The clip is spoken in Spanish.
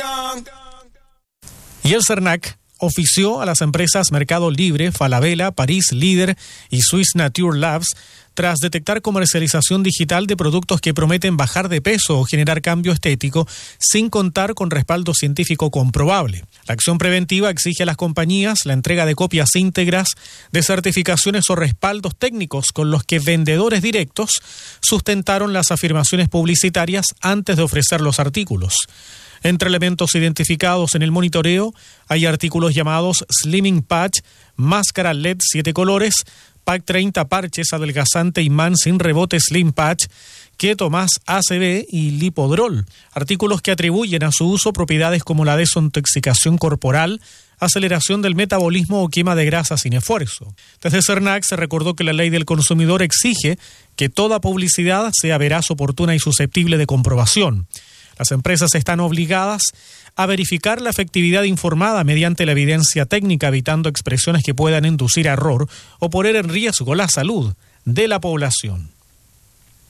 Y el CERNAC ofició a las empresas Mercado Libre, Falabella, Paris Líder y Swiss Nature Labs tras detectar comercialización digital de productos que prometen bajar de peso o generar cambio estético sin contar con respaldo científico comprobable. La acción preventiva exige a las compañías la entrega de copias íntegras de certificaciones o respaldos técnicos con los que vendedores directos sustentaron las afirmaciones publicitarias antes de ofrecer los artículos. Entre elementos identificados en el monitoreo hay artículos llamados Slimming Patch, máscara LED 7 colores, Pack 30 parches adelgazante imán sin rebote Slim Patch, Keto más ACV y Lipodrol, artículos que atribuyen a su uso propiedades como la desintoxicación corporal, aceleración del metabolismo o quema de grasa sin esfuerzo. Desde CERNAC se recordó que la ley del consumidor exige que toda publicidad sea veraz, oportuna y susceptible de comprobación. Las empresas están obligadas a verificar la efectividad informada mediante la evidencia técnica, evitando expresiones que puedan inducir a error o poner en riesgo la salud de la población.